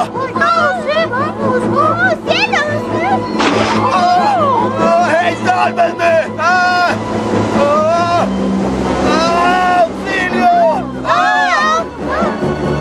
¡No, sí, vamos! ¡Oh, cielos! ¡Hey, sálvenme! ¡Ah!